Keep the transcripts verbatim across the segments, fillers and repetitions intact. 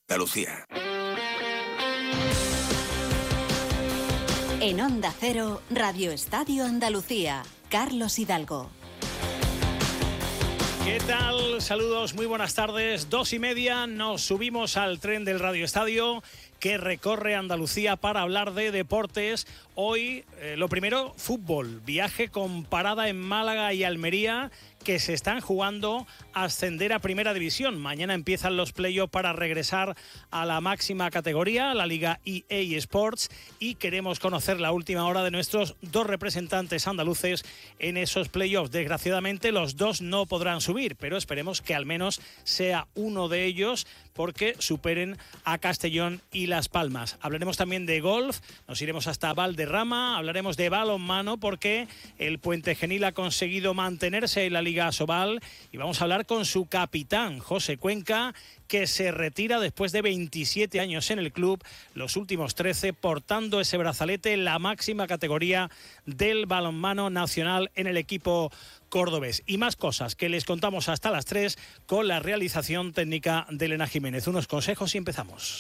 Andalucía. En Onda Cero, Radio Estadio Andalucía, Carlos Hidalgo. ¿Qué tal? Saludos, muy buenas tardes. Dos y media, nos subimos al tren del Radio Estadio que recorre Andalucía para hablar de deportes. Hoy, eh, lo primero, fútbol. Viaje con parada en Málaga y Almería, que se están jugando a ascender a Primera División. Mañana empiezan los playoffs para regresar a la máxima categoría, la Liga E A Sports, y queremos conocer la última hora de nuestros dos representantes andaluces en esos playoffs. Desgraciadamente, los dos no podrán subir, pero esperemos que al menos sea uno de ellos, porque superen a Castellón y Las Palmas. Hablaremos también de golf, nos iremos hasta Valderrama, hablaremos de balonmano, porque el Puente Genil ha conseguido mantenerse en la Liga Asobal, y vamos a hablar con su capitán, José Cuenca, que se retira después de veintisiete años en el club, los últimos trece portando ese brazalete en la máxima categoría del balonmano nacional en el equipo cordobés. Y más cosas que les contamos hasta las tres con la realización técnica de Elena Jiménez. Unos consejos y empezamos.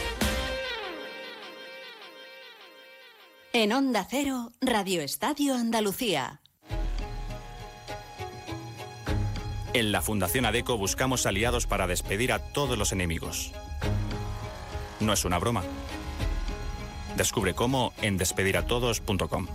En Onda Cero, Radio Estadio Andalucía. En la Fundación ADECO buscamos aliados para despedir a todos los enemigos. No es una broma. Descubre cómo en despediratodos punto com.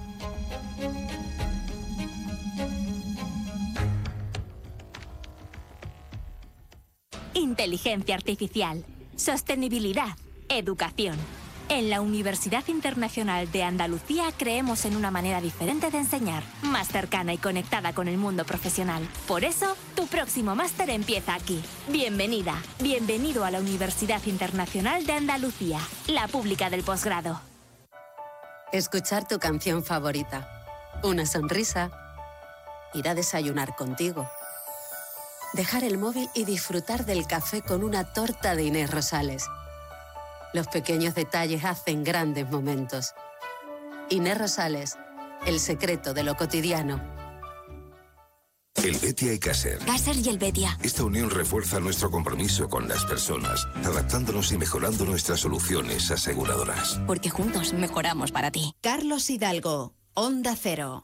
Inteligencia artificial, sostenibilidad, educación. En la Universidad Internacional de Andalucía creemos en una manera diferente de enseñar, más cercana y conectada con el mundo profesional. Por eso, tu próximo máster empieza aquí. Bienvenida, bienvenido a la Universidad Internacional de Andalucía, la pública del posgrado. Escuchar tu canción favorita, una sonrisa, ir a desayunar contigo, dejar el móvil y disfrutar del café con una torta de Inés Rosales. Los pequeños detalles hacen grandes momentos. Inés Rosales, el secreto de lo cotidiano. Helvetia y Caser. Caser y Helvetia. Esta unión refuerza nuestro compromiso con las personas, adaptándonos y mejorando nuestras soluciones aseguradoras. Porque juntos mejoramos para ti. Carlos Hidalgo, Onda Cero.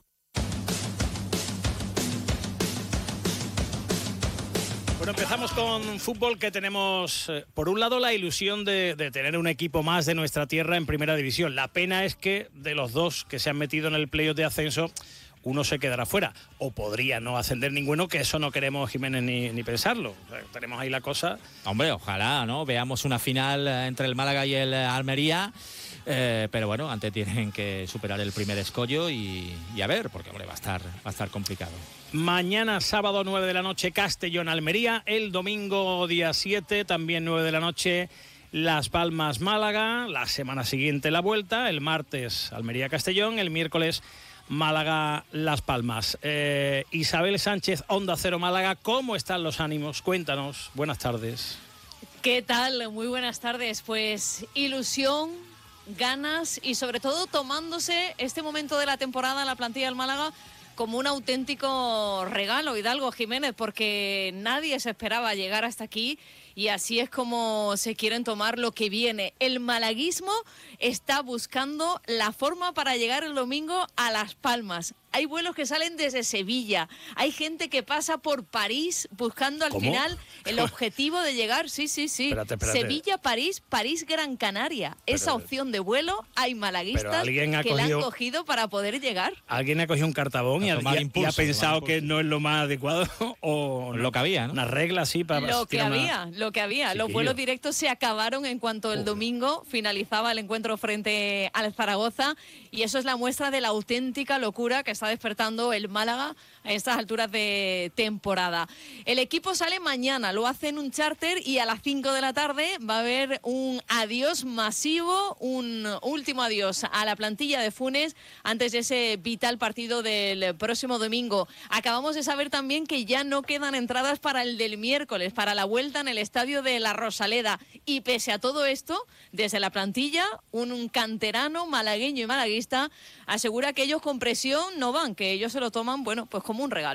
Bueno, empezamos con fútbol, que tenemos, eh, por un lado, la ilusión de, de tener un equipo más de nuestra tierra en Primera División. La pena es que de los dos que se han metido en el playoff de ascenso, uno se quedará fuera, o podría no ascender ninguno, que eso no queremos, Jiménez, ni, ni pensarlo. O sea, tenemos ahí la cosa. Hombre, ojalá, ¿no? Veamos una final entre el Málaga y el Almería. Eh, pero bueno, antes tienen que superar el primer escollo y, y a ver, porque hombre, va a estar, va a estar complicado. Mañana, sábado, nueve de la noche, Castellón-Almería. El domingo, día siete, también nueve de la noche, Las Palmas-Málaga. La semana siguiente, la vuelta. El martes, Almería-Castellón. El miércoles, Málaga-Las Palmas. Eh, Isabel Sánchez, Onda Cero Málaga. ¿Cómo están los ánimos? Cuéntanos. Buenas tardes. ¿Qué tal? Muy buenas tardes. Pues ilusión, ganas y sobre todo tomándose este momento de la temporada la plantilla del Málaga como un auténtico regalo, Hidalgo, Jiménez, porque nadie se esperaba llegar hasta aquí y así es como se quieren tomar lo que viene. El malaguismo está buscando la forma para llegar el domingo a Las Palmas. Hay vuelos que salen desde Sevilla, hay gente que pasa por París buscando al ¿Cómo? final el objetivo de llegar, sí, sí, sí, Espérate, espérate. Sevilla, París, París, Gran Canaria. Pero, Esa opción de vuelo hay malaguistas alguien ha que la cogido- han cogido para poder llegar. ¿Alguien ha cogido un cartabón y A ha, tomar y ha- impulso, y ha pensado tomar que impulso. no es lo más adecuado? O Lo que había, ¿no? Una regla así para... Lo que tirar una- había, lo que había. Los Chiquillo. vuelos directos se acabaron en cuanto el Uf. domingo finalizaba el encuentro frente al Zaragoza y eso es la muestra de la auténtica locura que está despertando el Málaga a estas alturas de temporada. El equipo sale mañana, lo hace en un charter y a las cinco de la tarde va a haber un adiós masivo, un último adiós a la plantilla de Funes antes de ese vital partido del próximo domingo. Acabamos de saber también que ya no quedan entradas para el del miércoles, para la vuelta en el estadio de La Rosaleda. Y pese a todo esto, desde la plantilla, un, un canterano malagueño y malaguista asegura que ellos con presión no van, que ellos se lo toman, bueno, pues como un regalo.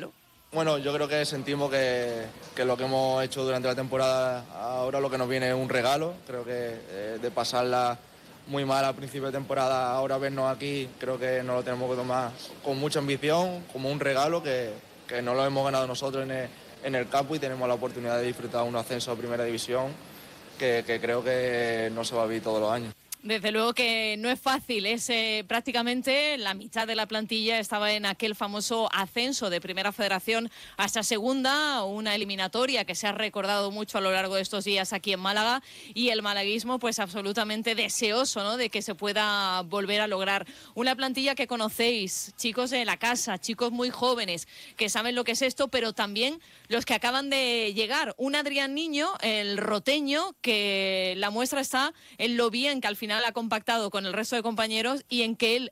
Bueno, yo creo que sentimos que, que lo que hemos hecho durante la temporada, ahora lo que nos viene es un regalo. Creo que eh, de pasarla muy mal al principio de temporada, ahora vernos aquí, creo que nos lo tenemos que tomar con mucha ambición, como un regalo que, que no lo hemos ganado nosotros en el, en el campo y tenemos la oportunidad de disfrutar un ascenso a Primera División que, que creo que no se va a vivir todos los años. Desde luego que no es fácil, es eh, prácticamente la mitad de la plantilla estaba en aquel famoso ascenso de Primera Federación hasta Segunda, una eliminatoria que se ha recordado mucho a lo largo de estos días aquí en Málaga, y el malaguismo pues absolutamente deseoso, ¿no?, de que se pueda volver a lograr. Una plantilla que conocéis, chicos de la casa, chicos muy jóvenes que saben lo que es esto, pero también los que acaban de llegar. Un Adrián Niño, el roteño, que la muestra está en lo bien que al final ha compactado con el resto de compañeros y en que él